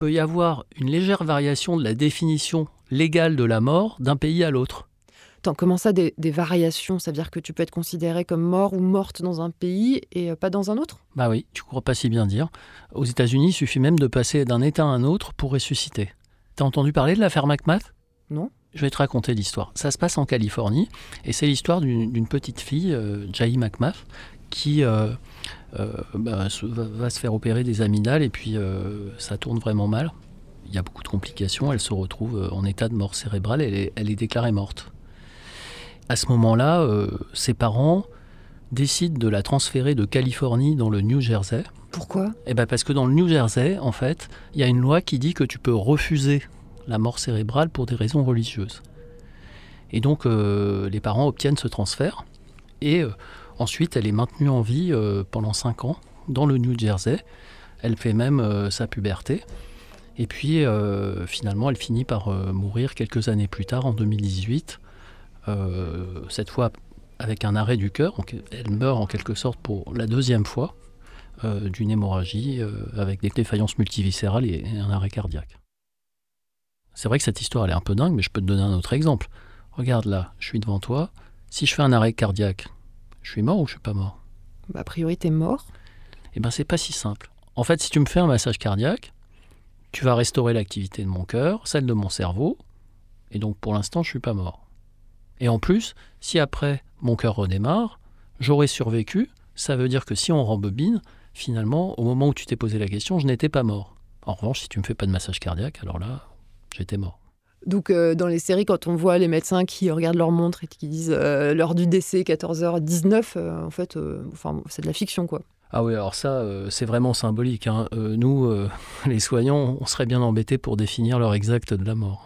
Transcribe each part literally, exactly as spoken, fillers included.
Il peut y avoir une légère variation de la définition légale de la mort d'un pays à l'autre. Attends, comment ça, des, des variations? Ça veut dire que tu peux être considérée comme mort ou morte dans un pays et euh, pas dans un autre? Bah oui, tu crois pas si bien dire. Aux États-Unis, il suffit même de passer d'un état à un autre pour ressusciter. T'as entendu parler de l'affaire McMath ? Non. Je vais te raconter l'histoire. Ça se passe en Californie et c'est l'histoire d'une, d'une petite fille, euh, Jahi McMath, qui euh, euh, bah, se, va, va se faire opérer des amygdales et puis euh, ça tourne vraiment mal. Il y a beaucoup de complications. Elle se retrouve en état de mort cérébrale. Elle est, elle est déclarée morte. À ce moment-là, euh, ses parents décident de la transférer de Californie dans le New Jersey. Pourquoi ? Eh ben parce que dans le New Jersey, en fait, il y a une loi qui dit que tu peux refuser la mort cérébrale pour des raisons religieuses. Et donc, euh, les parents obtiennent ce transfert. Et euh, ensuite, elle est maintenue en vie euh, pendant cinq ans dans le New Jersey. Elle fait même euh, sa puberté. Et puis, euh, finalement, elle finit par euh, mourir quelques années plus tard, en deux mille dix-huit. Euh, cette fois, avec un arrêt du cœur. Donc, elle meurt en quelque sorte pour la deuxième fois euh, d'une hémorragie euh, avec des défaillances multiviscérales et, et un arrêt cardiaque. C'est vrai que cette histoire, elle est un peu dingue, mais je peux te donner un autre exemple. Regarde là, je suis devant toi. Si je fais un arrêt cardiaque, je suis mort ou je suis pas mort ? Bah, a priori, t'es mort. Eh ben, c'est pas si simple. En fait, si tu me fais un massage cardiaque, tu vas restaurer l'activité de mon cœur, celle de mon cerveau, et donc pour l'instant, je suis pas mort. Et en plus, si après mon cœur redémarre, j'aurais survécu, ça veut dire que si on rembobine, finalement, au moment où tu t'es posé la question, je n'étais pas mort. En revanche, si tu me fais pas de massage cardiaque, alors là, j'étais mort. Donc, euh, dans les séries, quand on voit les médecins qui regardent leur montre et qui disent euh, l'heure du décès, quatorze heures dix-neuf, euh, en fait, euh, enfin, c'est de la fiction, quoi. Ah oui, alors ça, euh, c'est vraiment symbolique. Hein. Euh, nous, euh, les soignants, on serait bien embêtés pour définir l'heure exacte de la mort.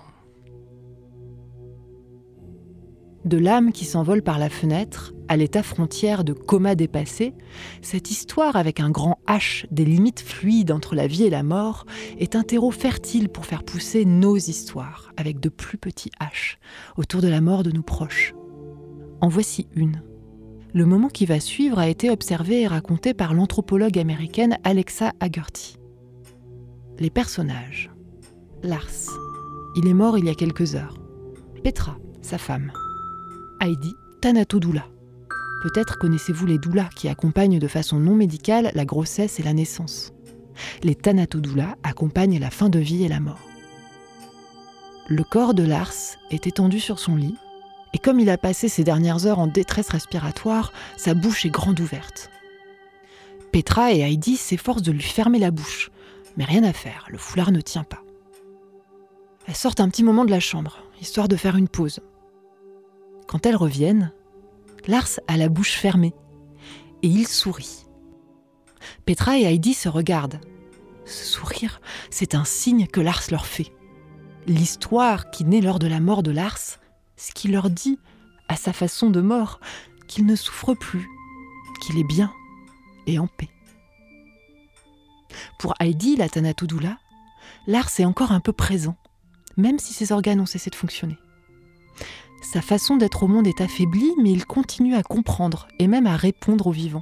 De l'âme qui s'envole par la fenêtre à l'état frontière de coma dépassé, cette histoire avec un grand H des limites fluides entre la vie et la mort est un terreau fertile pour faire pousser nos histoires avec de plus petits H autour de la mort de nos proches. En voici une. Le moment qui va suivre a été observé et raconté par l'anthropologue américaine Alexa Haggerty. Les personnages. Lars. Il est mort il y a quelques heures. Petra, sa femme. Heidi, thanatodoula. Peut-être connaissez-vous les doulas qui accompagnent de façon non médicale la grossesse et la naissance. Les thanatodoulas accompagnent la fin de vie et la mort. Le corps de Lars est étendu sur son lit, et comme il a passé ses dernières heures en détresse respiratoire, sa bouche est grande ouverte. Petra et Heidi s'efforcent de lui fermer la bouche, mais rien à faire, le foulard ne tient pas. Elles sortent un petit moment de la chambre, histoire de faire une pause. Quand elles reviennent, Lars a la bouche fermée et il sourit. Petra et Heidi se regardent. Ce sourire, c'est un signe que Lars leur fait. L'histoire qui naît lors de la mort de Lars, ce qu'il leur dit, à sa façon de mort, qu'il ne souffre plus, qu'il est bien et en paix. Pour Heidi, la thanatodoula, Lars est encore un peu présent, même si ses organes ont cessé de fonctionner. Sa façon d'être au monde est affaiblie, mais il continue à comprendre et même à répondre aux vivants.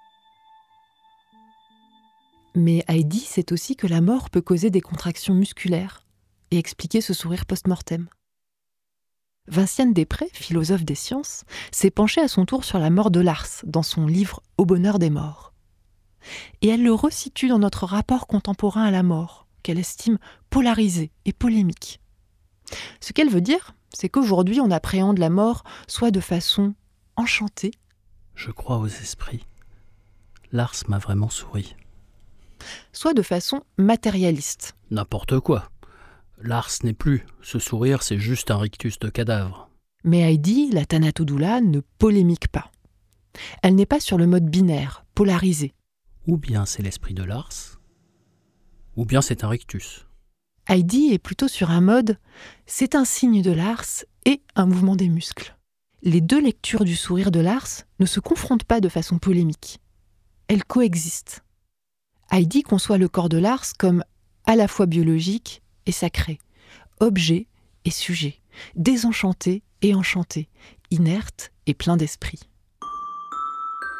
Mais Heidi sait aussi que la mort peut causer des contractions musculaires et expliquer ce sourire post-mortem. Vinciane Després, philosophe des sciences, s'est penchée à son tour sur la mort de Lars dans son livre « Au bonheur des morts ». Et elle le resitue dans notre rapport contemporain à la mort, qu'elle estime polarisé et polémique. Ce qu'elle veut dire, c'est qu'aujourd'hui, on appréhende la mort soit de façon enchantée. Je crois aux esprits. Lars m'a vraiment souri. Soit de façon matérialiste. N'importe quoi. Lars n'est plus. Ce sourire, c'est juste un rictus de cadavre. Mais Heidi, la thanatodoula, ne polémique pas. Elle n'est pas sur le mode binaire, polarisé. Ou bien c'est l'esprit de Lars, ou bien c'est un rictus. Heidi est plutôt sur un mode « c'est un signe de Lars et un mouvement des muscles ». Les deux lectures du sourire de Lars ne se confrontent pas de façon polémique. Elles coexistent. Heidi conçoit le corps de Lars comme à la fois biologique et sacré, objet et sujet, désenchanté et enchanté, inerte et plein d'esprit.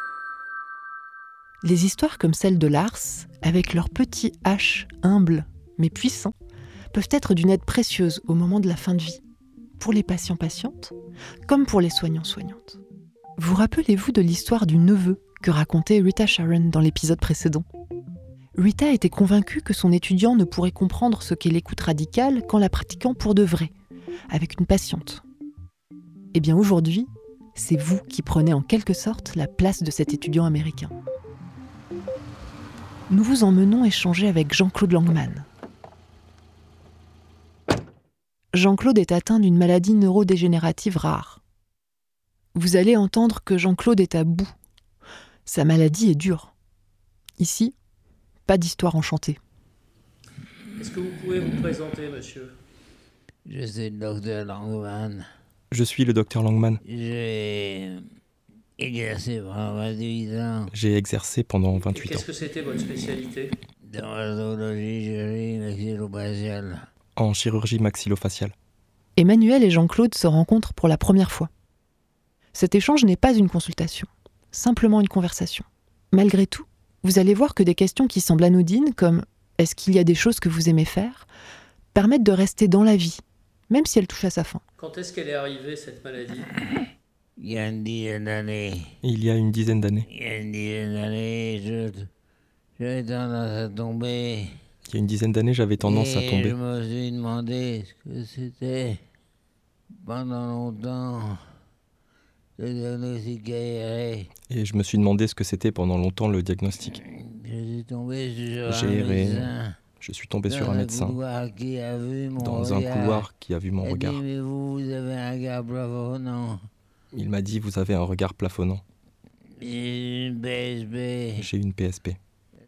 Les histoires comme celle de Lars, avec leur petit H humble mais puissants, peuvent être d'une aide précieuse au moment de la fin de vie, pour les patients-patientes, comme pour les soignants-soignantes. Vous rappelez-vous de l'histoire du neveu que racontait Rita Sharon dans l'épisode précédent ? Rita était convaincue que son étudiant ne pourrait comprendre ce qu'est l'écoute radicale qu'en la pratiquant pour de vrai, avec une patiente. Eh bien aujourd'hui, c'est vous qui prenez en quelque sorte la place de cet étudiant américain. Nous vous emmenons échanger avec Jean-Claude Langman. Jean-Claude est atteint d'une maladie neurodégénérative rare. Vous allez entendre que Jean-Claude est à bout. Sa maladie est dure. Ici, pas d'histoire enchantée. Est-ce que vous pouvez vous présenter, monsieur ? Je suis le docteur Langman. Je suis le docteur Langman. J'ai exercé pendant vingt-huit ans. J'ai exercé pendant vingt-huit ans. Qu'est-ce que c'était votre spécialité ? Dermatologie, chirurgie maxillofaciale. En chirurgie maxillofaciale. Emmanuel et Jean-Claude se rencontrent pour la première fois. Cet échange n'est pas une consultation, simplement une conversation. Malgré tout, vous allez voir que des questions qui semblent anodines, comme « est-ce qu'il y a des choses que vous aimez faire ?», permettent de rester dans la vie, même si elle touche à sa fin. Quand est-ce qu'elle est arrivée, cette maladie ? Il y a une dizaine d'années. Il y a une dizaine d'années. Il y a une dizaine d'années, je, j'avais tendance à tomber. Il y a une dizaine d'années, j'avais tendance Et à tomber. je me suis demandé ce que c'était. Pendant longtemps, le diagnostic erré. Et je me suis demandé ce que c'était pendant longtemps le diagnostic. Je suis tombé sur J'ai un erré. médecin. Je suis tombé Dans sur un médecin couloir qui a vu mon dans un regard. couloir qui a vu mon Elle regard. dit, mais vous, vous avez un regard plafonnant. Il m'a dit « Vous avez un regard plafonnant J'ai une P S P. ». J'ai une P S P.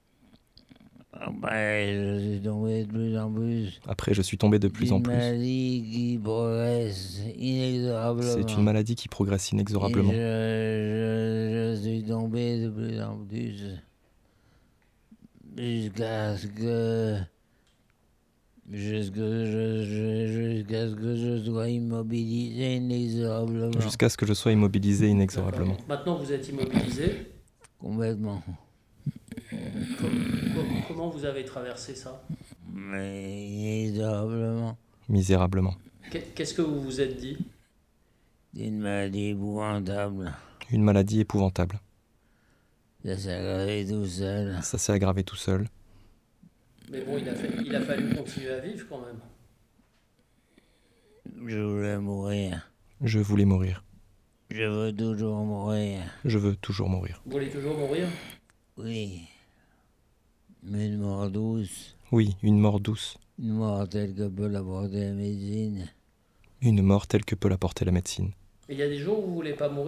Après, je suis tombé de plus en plus. Après, je suis tombé de plus en Une plus. maladie qui progresse inexorablement. C'est une maladie qui progresse inexorablement. Et je, je, je suis tombé de plus en plus. Jusqu'à ce que... Jusqu'à je, je, jusqu'à ce que je sois immobilisé inexorablement. Jusqu'à ce que je sois immobilisé inexorablement. D'accord. Maintenant, vous êtes immobilisé. Complètement. Comment, comment vous avez traversé ça ? Mais inexorablement. Misérablement. Qu'est-ce que vous vous êtes dit ? C'est une maladie épouvantable. Une maladie épouvantable. Ça s'est aggravé tout seul. Ça s'est aggravé tout seul. Mais bon, il a, fait, il a fallu continuer à vivre quand même. Je voulais mourir. Je voulais mourir. Je veux toujours mourir. Je veux toujours mourir. Vous voulez toujours mourir ? Oui. Mais une mort douce. Oui, une mort douce. Une mort telle que peut l'apporter la médecine. Une mort telle que peut l'apporter la médecine. Et il y a des jours où vous voulez pas mourir ?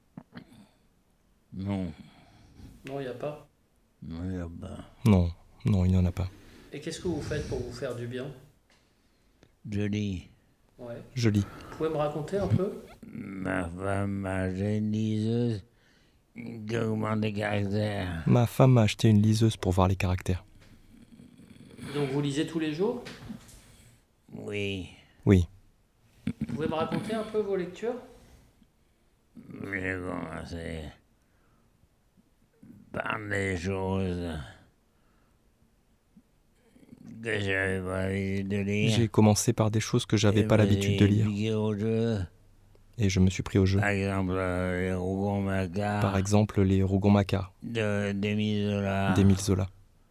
Non. Non, il n'y a pas. Non, il n'y a pas. Non, non, il n'y en a pas. Et qu'est-ce que vous faites pour vous faire du bien ? Je lis. Ouais. Je lis. Vous pouvez me raconter un peu ? Ma femme m'a acheté une liseuse qui augmente les caractères. Ma femme m'a acheté une liseuse pour voir les caractères. Donc vous lisez tous les jours ? Oui. Oui. Vous pouvez me raconter un peu vos lectures ? J'ai commencé par des choses que j'avais pas l'habitude de lire. J'ai commencé par des choses que j'avais pas l'habitude de lire. Au jeu. Et je me suis pris au jeu. Par exemple, euh, les Rougon-Macquart. Par exemple, les Rougon-Macquart De, d'Émile Zola. d'Émile Zola.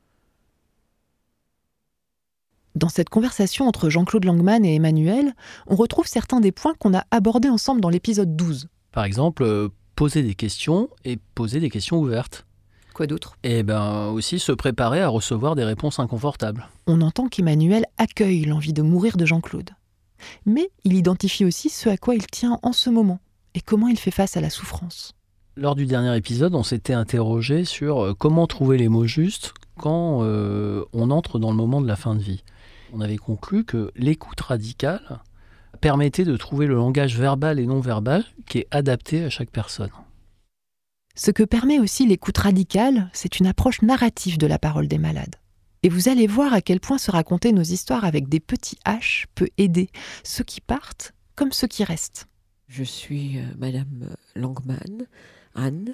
Dans cette conversation entre Jean-Claude Langman et Emmanuel, on retrouve certains des points qu'on a abordés ensemble dans l'épisode douze. Par exemple, euh, poser des questions et poser des questions ouvertes. Quoi d'autre ? Et ben aussi se préparer à recevoir des réponses inconfortables. On entend qu'Emmanuel accueille l'envie de mourir de Jean-Claude. Mais il identifie aussi ce à quoi il tient en ce moment et comment il fait face à la souffrance. Lors du dernier épisode, on s'était interrogé sur euh, comment trouver les mots justes quand euh, on entre dans le moment de la fin de vie. On avait conclu que l'écoute radicale permettait de trouver le langage verbal et non verbal qui est adapté à chaque personne. Ce que permet aussi l'écoute radicale, c'est une approche narrative de la parole des malades. Et vous allez voir à quel point se raconter nos histoires avec des petits H peut aider ceux qui partent comme ceux qui restent. Je suis euh, Madame Langman, Anne.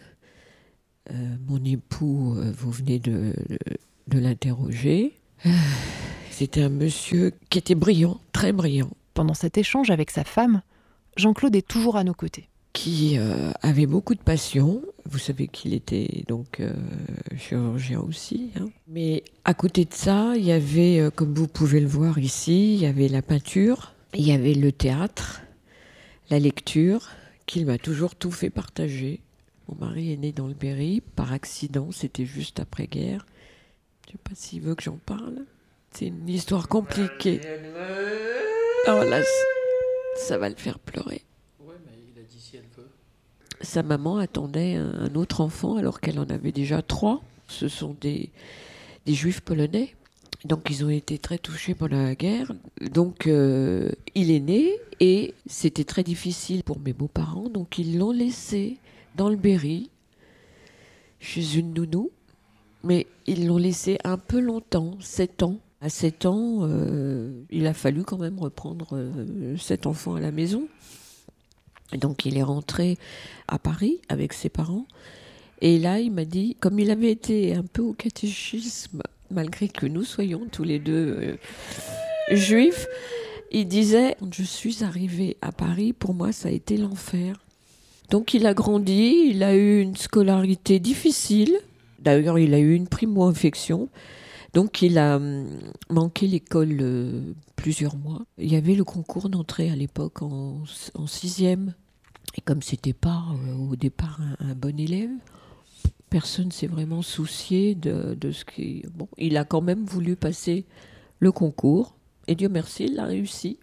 Euh, mon époux, euh, vous venez de, de, de l'interroger. Euh, C'était un monsieur qui était brillant, très brillant. Pendant cet échange avec sa femme, Jean-Claude est toujours à nos côtés. Qui euh, avait beaucoup de passion. Vous savez qu'il était donc euh, chirurgien aussi. Hein. Mais à côté de ça, il y avait, euh, comme vous pouvez le voir ici, il y avait la peinture, il y avait le théâtre, la lecture, qu'il m'a toujours tout fait partager. Mon mari est né dans le Berry, par accident, c'était juste après-guerre. Je ne sais pas s'il veut que j'en parle. C'est une histoire compliquée. Oh là, ça va le faire pleurer. Ouais, mais il a dit si elle veut. Sa maman attendait un, un autre enfant alors qu'elle en avait déjà trois. Ce sont des, des juifs polonais. Donc ils ont été très touchés pendant la guerre. Donc euh, il est né et c'était très difficile pour mes beaux-parents. Donc ils l'ont laissé dans le Berry, chez une nounou. Mais ils l'ont laissé un peu longtemps, sept ans. À sept ans, euh, il a fallu quand même reprendre euh, cet enfant à la maison. Et donc il est rentré à Paris avec ses parents. Et là, il m'a dit, comme il avait été un peu au catéchisme, malgré que nous soyons tous les deux euh, juifs, il disait, quand je suis arrivé à Paris, pour moi, ça a été l'enfer. Donc il a grandi, il a eu une scolarité difficile. D'ailleurs, il a eu une primo-infection. Donc il a hum, manqué l'école euh, plusieurs mois. Il y avait le concours d'entrée à l'époque en, en sixième. Et comme c'était pas euh, au départ un, un bon élève, personne ne s'est vraiment soucié de, de ce qui... Bon, il a quand même voulu passer le concours. Et Dieu merci, il a réussi.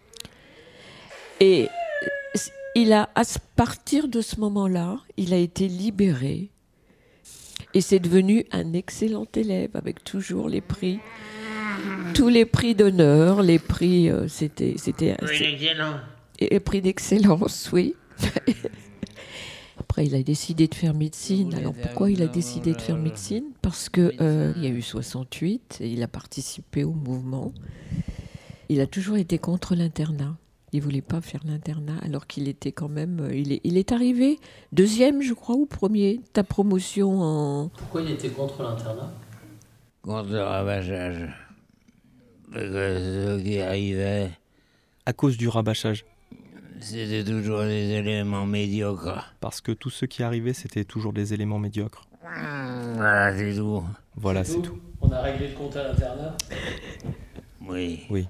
Et il a, à partir de ce moment-là, il a été libéré. Et c'est devenu un excellent élève, avec toujours les prix, tous les prix d'honneur, les prix, euh, c'était... c'était Oui, excellent. Et les prix d'excellence, oui. Après, il a décidé de faire médecine. Alors, pourquoi il a décidé de faire médecine ? Parce qu'il euh, y a eu soixante-huit, et il a participé au mouvement. Il a toujours été contre l'internat. Il ne voulait pas faire l'internat, alors qu'il était quand même... Il est, il est arrivé deuxième, je crois, ou premier, ta promotion en... Pourquoi il était contre l'internat ? Contre le rabâchage. Parce que ce qui arrivait, À cause du rabâchage. c'était toujours des éléments médiocres. Parce que tous ceux qui arrivaient, c'était toujours des éléments médiocres. Voilà, c'est tout. Voilà, c'est tout. On a réglé le compte à l'internat ? Oui. Oui.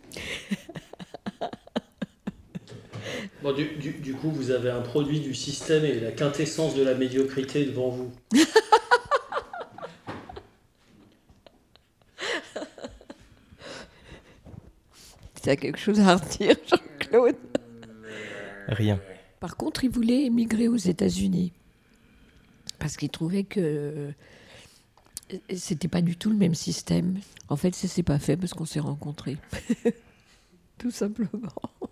Bon, du, du, du coup, vous avez un produit du système et la quintessence de la médiocrité devant vous. Tu as quelque chose à redire, Jean-Claude ? Rien. Par contre, il voulait émigrer aux États-Unis. Parce qu'il trouvait que c'était pas du tout le même système. En fait, ça s'est pas fait parce qu'on s'est rencontrés. Tout simplement.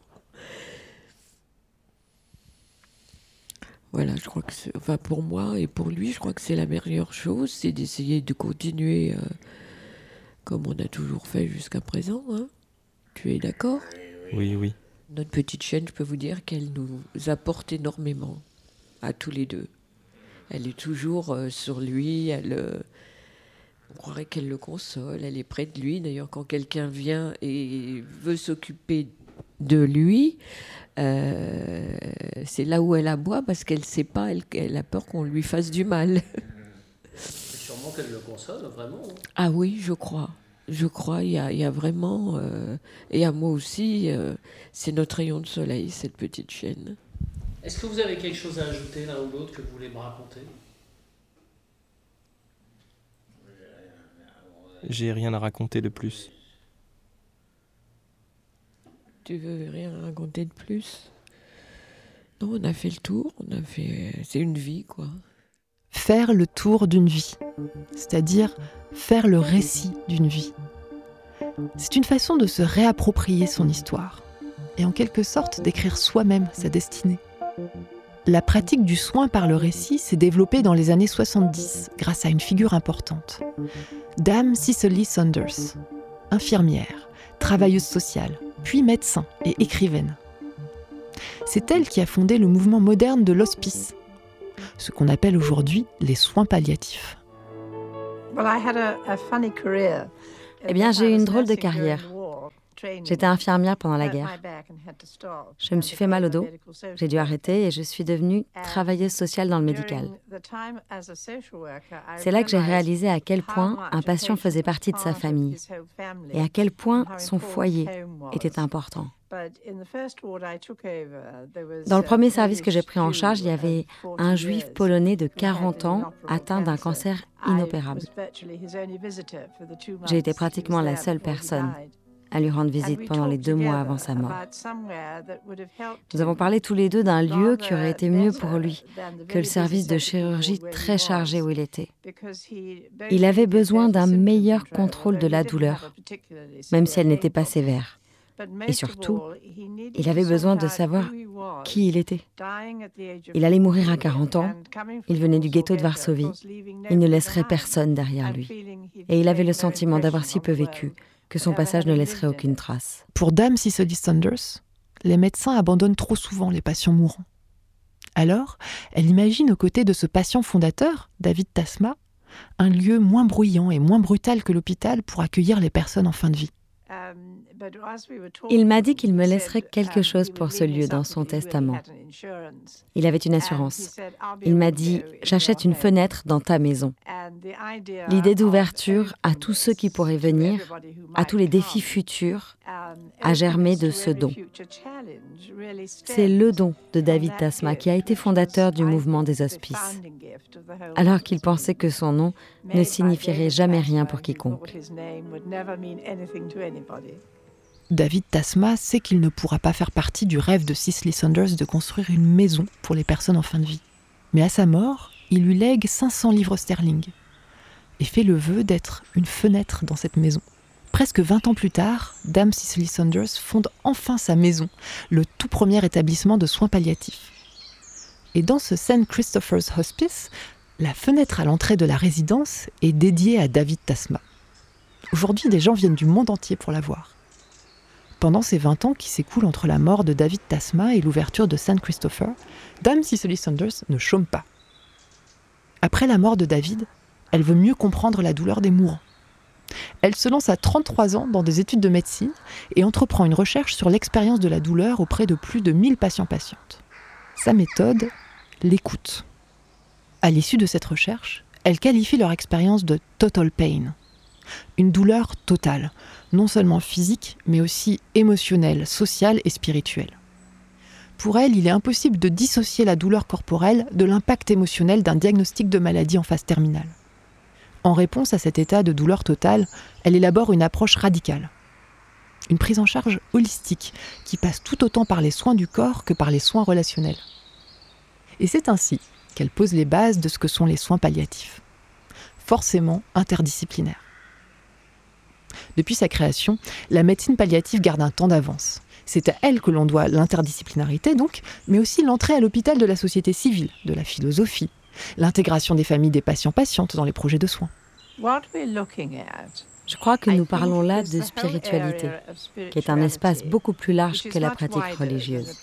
Voilà, je crois que c'est, enfin pour moi et pour lui, je crois que c'est la meilleure chose, c'est d'essayer de continuer euh, comme on a toujours fait jusqu'à présent. Hein. Tu es d'accord ? Oui, oui. Notre petite chaîne, je peux vous dire qu'elle nous apporte énormément à tous les deux. Elle est toujours euh, sur lui, elle, euh, on croirait qu'elle le console, elle est près de lui. D'ailleurs, quand quelqu'un vient et veut s'occuper de lui, euh, c'est là où elle aboie parce qu'elle ne sait pas, elle, elle a peur qu'on lui fasse du mal. C'est sûrement qu'elle le console, vraiment. Hein. Ah oui, je crois. Je crois, il y a, il y a vraiment... Euh, et à moi aussi, euh, c'est notre rayon de soleil, cette petite chaîne. Est-ce que vous avez quelque chose à ajouter l'un ou l'autre que vous voulez me raconter ? J'ai rien à raconter de plus. Tu veux rien raconter de plus ? Non, on a fait le tour, on a fait... C'est une vie, quoi. Faire le tour d'une vie, c'est-à-dire faire le récit d'une vie. C'est une façon de se réapproprier son histoire et en quelque sorte d'écrire soi-même sa destinée. La pratique du soin par le récit s'est développée dans les années soixante-dix grâce à une figure importante. Dame Cicely Saunders, infirmière, travailleuse sociale, puis médecin et écrivaine. C'est elle qui a fondé le mouvement moderne de l'hospice, ce qu'on appelle aujourd'hui les soins palliatifs. Well, I had a, a funny career Eh bien, j'ai eu une drôle de carrière. J'étais infirmière pendant la guerre. Je me suis fait mal au dos, j'ai dû arrêter et je suis devenue travailleuse sociale dans le médical. C'est là que j'ai réalisé à quel point un patient faisait partie de sa famille et à quel point son foyer était important. Dans le premier service que j'ai pris en charge, il y avait un juif polonais de quarante ans atteint d'un cancer inopérable. J'ai été pratiquement la seule personne à lui rendre visite pendant les deux mois avant sa mort. Nous avons parlé tous les deux d'un lieu qui aurait été mieux pour lui que le service de chirurgie très chargé où il était. Il avait besoin d'un meilleur contrôle de la douleur, même si elle n'était pas sévère. Et surtout, il avait besoin de savoir qui il était. Il allait mourir à quarante ans, il venait du ghetto de Varsovie, il ne laisserait personne derrière lui. Et il avait le sentiment d'avoir si peu vécu que son passage ne laisserait aucune trace. Pour Dame Cicely Saunders, les médecins abandonnent trop souvent les patients mourants. Alors, elle imagine aux côtés de ce patient fondateur, David Tasma, un lieu moins bruyant et moins brutal que l'hôpital pour accueillir les personnes en fin de vie. Il m'a dit qu'il me laisserait quelque chose pour ce lieu dans son testament. Il avait une assurance. Il m'a dit « J'achète une fenêtre dans ta maison ». L'idée d'ouverture à tous ceux qui pourraient venir, à tous les défis futurs, a germé de ce don. C'est le don de David Tasma qui a été fondateur du mouvement des hospices, alors qu'il pensait que son nom ne signifierait jamais rien pour quiconque. David Tasma sait qu'il ne pourra pas faire partie du rêve de Cicely Saunders de construire une maison pour les personnes en fin de vie. Mais à sa mort, il lui lègue cinq cents livres sterling et fait le vœu d'être une fenêtre dans cette maison. Presque vingt ans plus tard, Dame Cicely Saunders fonde enfin sa maison, le tout premier établissement de soins palliatifs. Et dans ce Saint Christopher's Hospice, la fenêtre à l'entrée de la résidence est dédiée à David Tasma. Aujourd'hui, des gens viennent du monde entier pour la voir. Pendant ces vingt ans qui s'écoulent entre la mort de David Tasma et l'ouverture de Saint Christopher, Dame Cicely Saunders ne chôme pas. Après la mort de David, elle veut mieux comprendre la douleur des mourants. Elle se lance à trente-trois ans dans des études de médecine et entreprend une recherche sur l'expérience de la douleur auprès de plus de mille patients-patientes. Sa méthode, l'écoute. À l'issue de cette recherche, elle qualifie leur expérience de « total pain », une douleur totale, non seulement physique, mais aussi émotionnelle, sociale et spirituelle. Pour elle, il est impossible de dissocier la douleur corporelle de l'impact émotionnel d'un diagnostic de maladie en phase terminale. En réponse à cet état de douleur totale, elle élabore une approche radicale. Une prise en charge holistique qui passe tout autant par les soins du corps que par les soins relationnels. Et c'est ainsi qu'elle pose les bases de ce que sont les soins palliatifs. Forcément interdisciplinaires. Depuis sa création, la médecine palliative garde un temps d'avance. C'est à elle que l'on doit l'interdisciplinarité donc, mais aussi l'entrée à l'hôpital de la société civile, de la philosophie, l'intégration des familles des patients-patientes dans les projets de soins. Je crois que nous parlons là de spiritualité, qui est un espace beaucoup plus large que la pratique religieuse.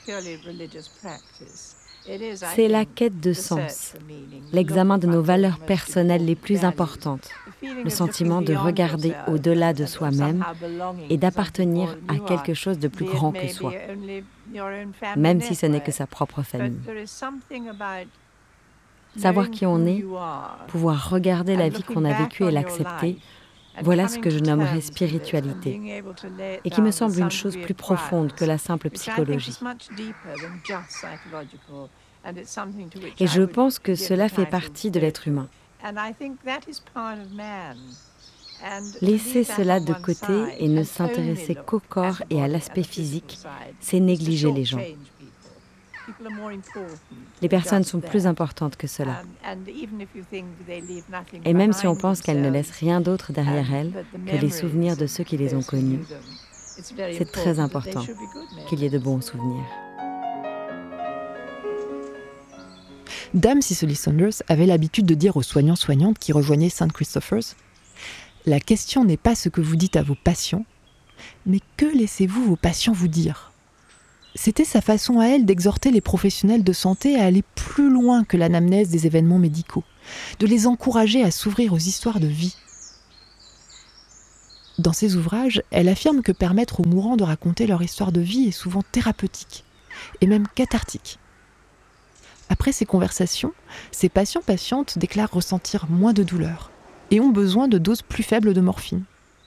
C'est la quête de sens, l'examen de nos valeurs personnelles les plus importantes, le sentiment de regarder au-delà de soi-même et d'appartenir à quelque chose de plus grand que soi, même si ce n'est que sa propre famille. Savoir qui on est, pouvoir regarder la vie qu'on a vécue et l'accepter, voilà ce que je nommerais spiritualité, et qui me semble une chose plus profonde que la simple psychologie. Et je pense que cela fait partie de l'être humain. Laisser cela de côté et ne s'intéresser qu'au corps et à l'aspect physique, c'est négliger les gens. Les personnes sont plus importantes que cela. Et même si on pense qu'elles ne laissent rien d'autre derrière elles que les souvenirs de ceux qui les ont connues, c'est très important qu'il y ait de bons souvenirs. Dame Cicely Saunders avait l'habitude de dire aux soignants-soignantes qui rejoignaient Saint Christopher's « La question n'est pas ce que vous dites à vos patients, mais que laissez-vous vos patients vous dire ?» C'était sa façon à elle d'exhorter les professionnels de santé à aller plus loin que l'anamnèse des événements médicaux, de les encourager à s'ouvrir aux histoires de vie. Dans ses ouvrages, elle affirme que permettre aux mourants de raconter leur histoire de vie est souvent thérapeutique, et même cathartique. Après ces conversations, ces patients-patientes déclarent ressentir moins de douleur et ont besoin de doses plus faibles de morphine.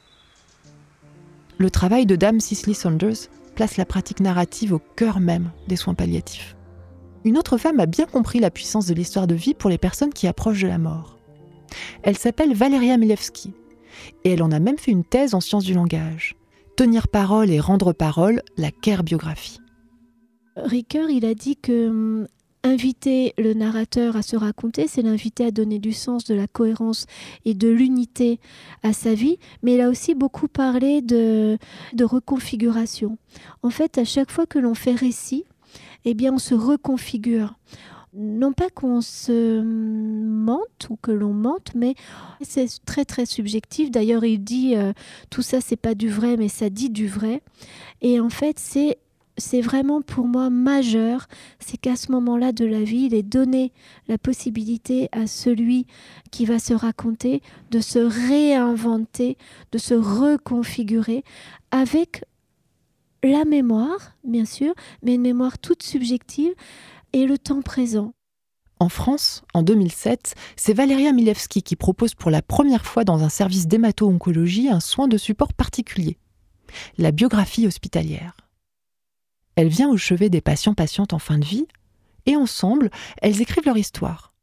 Le travail de Dame Cicely Saunders place la pratique narrative au cœur même des soins palliatifs. Une autre femme a bien compris la puissance de l'histoire de vie pour les personnes qui approchent de la mort. Elle s'appelle Valeria Milewski et elle en a même fait une thèse en sciences du langage. Tenir parole et rendre parole, la care-biographie. Ricoeur, il a dit que hum, inviter le narrateur à se raconter, c'est l'inviter à donner du sens, de la cohérence et de l'unité à sa vie, mais il a aussi beaucoup parlé de, de reconfiguration. En fait, à chaque fois que l'on fait récit, eh bien, on se reconfigure. Non pas qu'on se mente ou que l'on mente, mais c'est très très subjectif. D'ailleurs, il dit euh, tout ça, c'est pas du vrai, mais ça dit du vrai. Et en fait, c'est c'est vraiment pour moi majeur, c'est qu'à ce moment-là de la vie, il est donné la possibilité à celui qui va se raconter de se réinventer, de se reconfigurer avec la mémoire, bien sûr, mais une mémoire toute subjective et le temps présent. En France, en deux mille sept, c'est Valeria Milewski qui propose pour la première fois dans un service d'hémato-oncologie un soin de support particulier, la biographie hospitalière. Elle vient au chevet des patients-patientes en fin de vie et ensemble, elles écrivent leur histoire.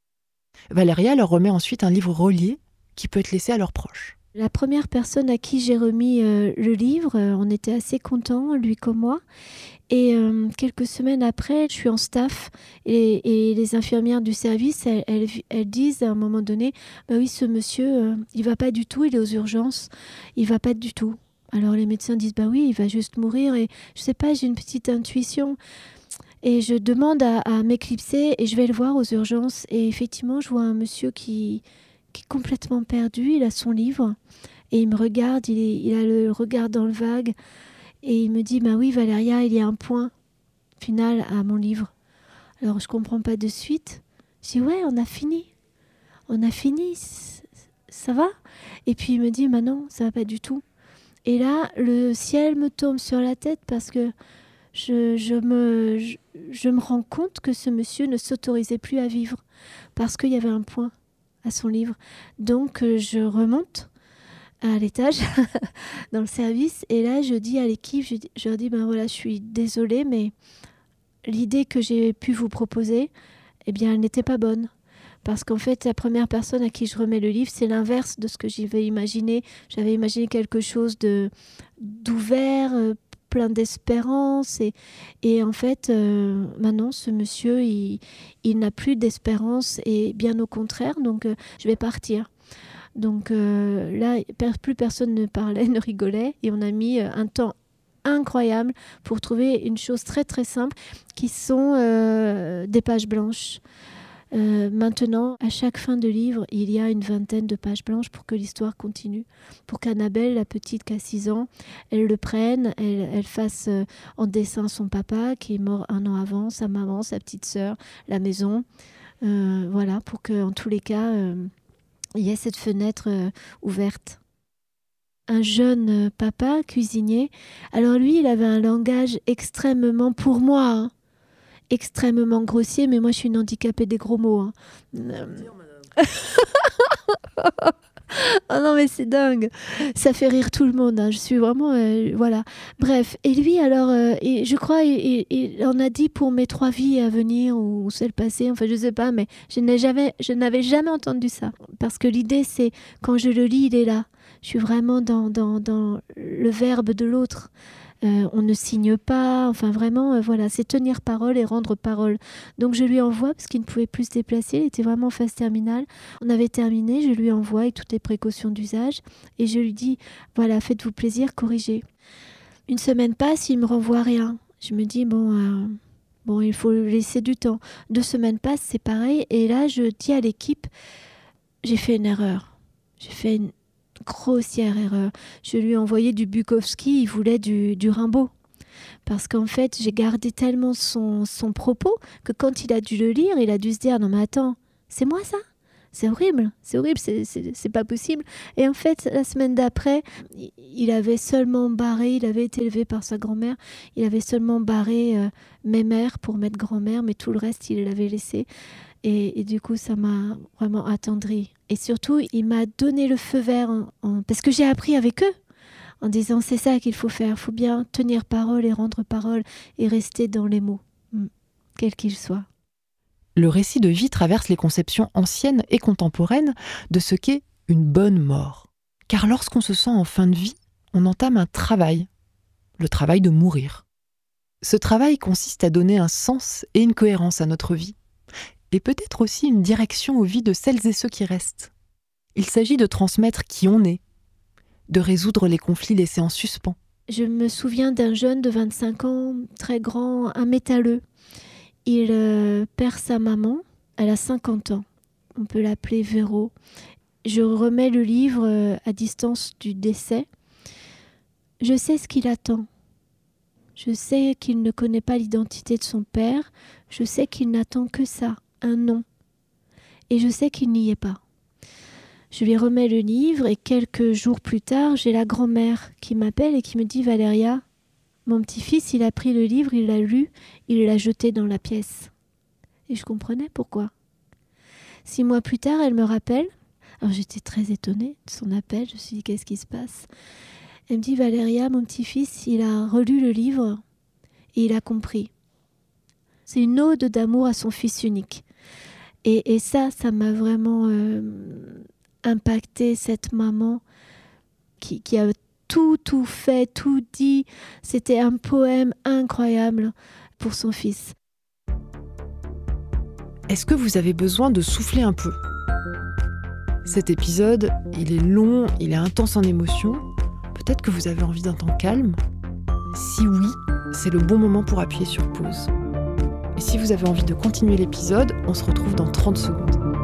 Valeria leur remet ensuite un livre relié qui peut être laissé à leurs proches. La première personne à qui j'ai remis euh, le livre, euh, on était assez contents, lui comme moi. Et euh, quelques semaines après, je suis en staff et, et les infirmières du service, elles, elles, elles disent à un moment donné, bah oui, ce monsieur, euh, il va pas du tout, il est aux urgences, il va pas du tout. Alors les médecins disent, bah oui, il va juste mourir et je sais pas, j'ai une petite intuition. Et je demande à, à m'éclipser et je vais le voir aux urgences. Et effectivement, je vois un monsieur qui, qui est complètement perdu, il a son livre et il me regarde, il, est, il a le regard dans le vague. Et il me dit, bah oui Valéria, il y a un point final à mon livre. Alors je comprends pas de suite. Je dis, ouais, on a fini. On a fini, ça va? Et puis il me dit, bah non, ça va pas du tout. Et là, le ciel me tombe sur la tête parce que je, je, me, je, je me rends compte que ce monsieur ne s'autorisait plus à vivre parce qu'il y avait un point à son livre. Donc je remonte à l'étage dans le service et là je dis à l'équipe, je, je leur dis ben voilà, je suis désolée mais l'idée que j'ai pu vous proposer, eh bien elle n'était pas bonne parce qu'en fait la première personne à qui je remets le livre, c'est l'inverse de ce que j'avais imaginé. J'avais imaginé quelque chose de d'ouvert, euh, plein d'espérance et, et en fait euh, maintenant ce monsieur il, il n'a plus d'espérance et bien au contraire, donc euh, je vais partir. Donc euh, là, plus personne ne parlait, ne rigolait et on a mis un temps incroyable pour trouver une chose très très simple qui sont euh, des pages blanches. Euh, maintenant, à chaque fin de livre, il y a une vingtaine de pages blanches pour que l'histoire continue. Pour qu'Annabelle, la petite qui a six ans, elle le prenne, elle, elle fasse euh, en dessin son papa qui est mort un an avant, sa maman, sa petite sœur, la maison. Euh, voilà, pour qu'en tous les cas... Euh, il y a cette fenêtre euh, ouverte. Un jeune euh, papa cuisinier, alors lui, il avait un langage extrêmement, pour moi, hein, extrêmement grossier, mais moi, je suis une handicapée des gros mots. Hein. Euh... Oh non, mais c'est dingue. Ça fait rire tout le monde. Hein. Je suis vraiment... Euh, voilà. Bref. Et lui, alors, euh, et je crois, il, il, il en a dit pour mes trois vies à venir ou celles passées. Enfin, je sais pas, mais je, n'ai jamais, je n'avais jamais entendu ça. Parce que l'idée, c'est, quand je le lis, il est là. Je suis vraiment dans, dans, dans le verbe de l'autre. Euh, on ne signe pas, enfin vraiment, euh, voilà, c'est tenir parole et rendre parole. Donc je lui envoie, parce qu'il ne pouvait plus se déplacer, il était vraiment en phase terminale. On avait terminé, je lui envoie avec toutes les précautions d'usage, et je lui dis, voilà, faites-vous plaisir, corrigez. Une semaine passe, il me renvoie rien. Je me dis, bon, euh, bon, il faut laisser du temps. Deux semaines passent, c'est pareil, et là, je dis à l'équipe, j'ai fait une erreur. J'ai fait une grossière erreur. Je lui ai envoyé du Bukowski, il voulait du, du Rimbaud. Parce qu'en fait, j'ai gardé tellement son, son propos que quand il a dû le lire, il a dû se dire, non mais attends, c'est moi ça ? C'est horrible, c'est horrible, c'est, c'est, c'est pas possible. Et en fait, la semaine d'après, il avait seulement barré, il avait été élevé par sa grand-mère, il avait seulement barré euh, mes mères pour mettre grand-mère, mais tout le reste, il l'avait laissé. Et, et du coup, ça m'a vraiment attendrie. Et surtout, il m'a donné le feu vert, en, en... parce que j'ai appris avec eux, en disant c'est ça qu'il faut faire, il faut bien tenir parole et rendre parole et rester dans les mots, quels qu'ils soient. Le récit de vie traverse les conceptions anciennes et contemporaines de ce qu'est une bonne mort. Car lorsqu'on se sent en fin de vie, on entame un travail, le travail de mourir. Ce travail consiste à donner un sens et une cohérence à notre vie, et peut-être aussi une direction aux vies de celles et ceux qui restent. Il s'agit de transmettre qui on est, de résoudre les conflits laissés en suspens. Je me souviens d'un jeune de vingt-cinq ans, très grand, un métalleux. Il euh, perd sa maman, elle a cinquante ans, on peut l'appeler Véro. Je remets le livre euh, à distance du décès. Je sais ce qu'il attend. Je sais qu'il ne connaît pas l'identité de son père. Je sais qu'il n'attend que ça, un nom. Et je sais qu'il n'y est pas. Je lui remets le livre et quelques jours plus tard, j'ai la grand-mère qui m'appelle et qui me dit « Valéria, mon petit-fils, il a pris le livre, il l'a lu, il l'a jeté dans la pièce. » Et je comprenais pourquoi. Six mois plus tard, elle me rappelle. Alors j'étais très étonnée de son appel. Je me suis dit, qu'est-ce qui se passe ? Elle me dit, Valéria, mon petit-fils, il a relu le livre et il a compris. C'est une ode d'amour à son fils unique. Et, et ça, ça m'a vraiment euh, impacté, cette maman qui, qui a tout, tout fait, tout dit. C'était un poème incroyable pour son fils. Est-ce que vous avez besoin de souffler un peu ? Cet épisode, il est long, il est intense en émotions. Peut-être que vous avez envie d'un temps calme ? Si oui, c'est le bon moment pour appuyer sur pause. Et si vous avez envie de continuer l'épisode, on se retrouve dans trente secondes.